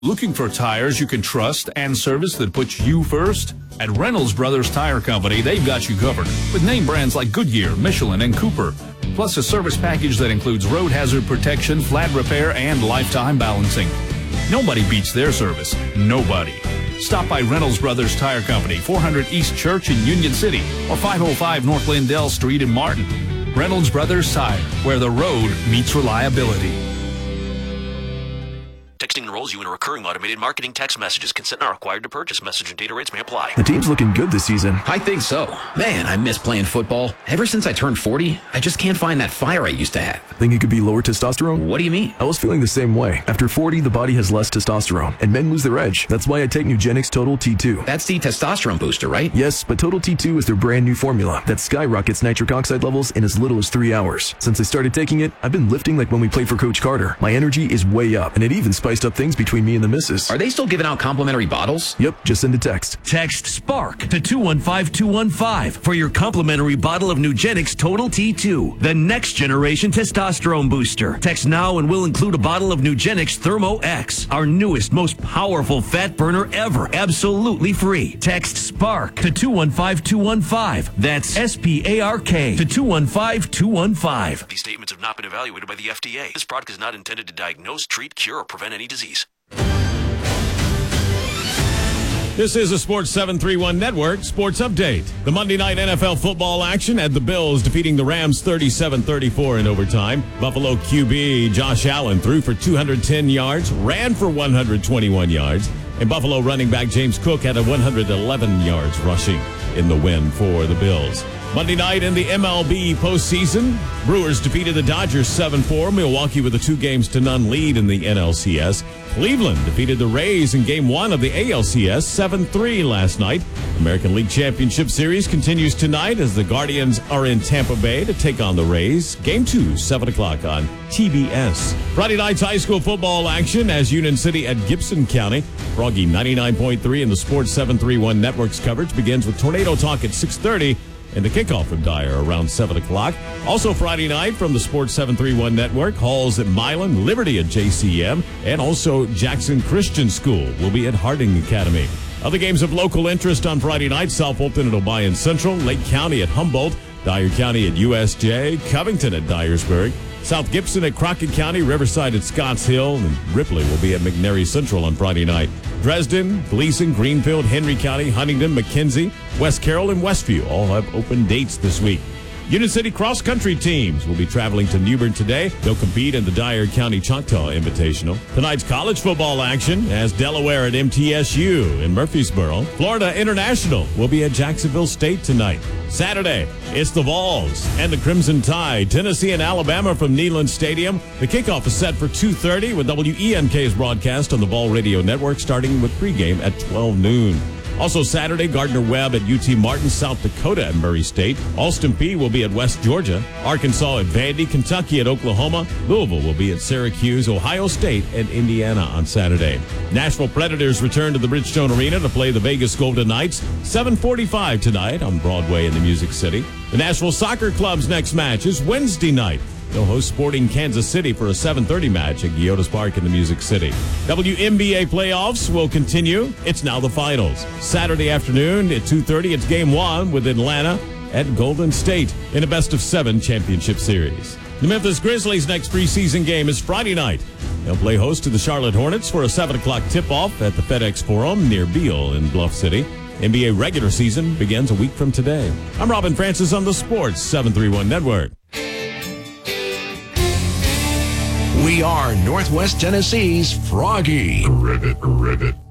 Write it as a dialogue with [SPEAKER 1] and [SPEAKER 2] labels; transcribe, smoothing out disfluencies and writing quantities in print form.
[SPEAKER 1] Looking for tires you can trust and service that puts you first? At Reynolds Brothers Tire Company, they've got you covered with name brands like Goodyear, Michelin, and Cooper, plus a service package that includes road hazard protection, flat repair, and lifetime balancing. Nobody beats their service. Nobody. Stop by Reynolds Brothers Tire Company, 400 East Church in Union City, or 505 North Lindell Street in Martin. Reynolds Brothers Tire, where the road meets reliability.
[SPEAKER 2] Texting enrolls you in a recurring automated marketing text messages. Consent not required to purchase. Message and data rates may apply.
[SPEAKER 3] The team's looking good this season.
[SPEAKER 4] I think so. Man, I miss playing football. Ever since I turned 40, I just can't find that fire I used to have.
[SPEAKER 3] Think it could be lower testosterone?
[SPEAKER 4] What do you mean?
[SPEAKER 3] I was feeling the same way. After 40, the body has less testosterone, and men lose their edge. That's why I take Nugenix Total T2.
[SPEAKER 4] That's the testosterone booster, right?
[SPEAKER 3] Yes, but Total T2 is their brand new formula that skyrockets nitric oxide levels in as little as 3 hours. Since I started taking it, I've been lifting like when we played for Coach Carter. My energy is way up, and it even spiced up things between me and the missus.
[SPEAKER 4] Are they still giving out complimentary bottles?
[SPEAKER 3] Yep, just send a text.
[SPEAKER 5] Text SPARK to 215-215 for your complimentary bottle of Nugenix Total T2, the next generation testosterone booster. Text now and we'll include a bottle of Nugenix Thermo X, our newest, most powerful fat burner ever, absolutely free. Text SPARK to 215-215. That's SPARK to 215-215.
[SPEAKER 2] These statements have not been evaluated by the FDA. This product is not intended to diagnose, treat, cure, or prevent any disease.
[SPEAKER 6] This is a Sports 731 Network Sports Update. The Monday night NFL football action had the Bills defeating the Rams 37-34 in overtime. Buffalo QB Josh Allen threw for 210 yards, ran for 121 yards, and Buffalo running back James Cook had 111 yards rushing in the win for the Bills. Monday night in the MLB postseason, Brewers defeated the Dodgers 7-4. Milwaukee with a 2-0 lead in the NLCS. Cleveland defeated the Rays in Game 1 of the ALCS 7-3 last night. American League Championship Series continues tonight as the Guardians are in Tampa Bay to take on the Rays. Game 2, 7 o'clock on TBS. Friday night's high school football action as Union City at Gibson County. Froggy 99.3 in the Sports 731 Network's coverage begins with Tornado Talk at 6:30. And the kickoff from Dyer around 7 o'clock. Also Friday night from the Sports 731 Network, Halls at Milan, Liberty at JCM, and also Jackson Christian School will be at Harding Academy. Other games of local interest on Friday night, South Fulton at Obion Central, Lake County at Humboldt, Dyer County at USJ, Covington at Dyersburg, South Gibson at Crockett County, Riverside at Scotts Hill, and Ripley will be at McNary Central on Friday night. Dresden, Gleason, Greenfield, Henry County, Huntington, McKenzie, West Carroll, and Westview all have open dates this week. Union City cross-country teams will be traveling to Newbern today. They'll compete in the Dyer County Choctaw Invitational. Tonight's college football action as Delaware at MTSU in Murfreesboro. Florida International will be at Jacksonville State tonight. Saturday, it's the Vols and the Crimson Tide. Tennessee and Alabama from Neyland Stadium. The kickoff is set for 2:30 with WENK's broadcast on the Ball Radio Network starting with pregame at 12 noon. Also Saturday, Gardner-Webb at UT Martin, South Dakota at Murray State. Alston P will be at West Georgia. Arkansas at Vandy, Kentucky at Oklahoma. Louisville will be at Syracuse, Ohio State, and Indiana on Saturday. Nashville Predators return to the Bridgestone Arena to play the Vegas Golden Knights. 7:45 tonight on Broadway in the Music City. The Nashville Soccer Club's next match is Wednesday night. They'll host Sporting Kansas City for a 7:30 match at Guillotis Park in the Music City. WNBA playoffs will continue. It's now the finals. Saturday afternoon at 2:30, it's Game 1 with Atlanta at Golden State in a best-of-7 championship series. The Memphis Grizzlies' next preseason game is Friday night. They'll play host to the Charlotte Hornets for a 7 o'clock tip-off at the FedEx Forum near Beale in Bluff City. NBA regular season begins a week from today. I'm Robin Francis on the Sports 731 Network.
[SPEAKER 7] We are Northwest Tennessee's Froggy.
[SPEAKER 8] Ribbit.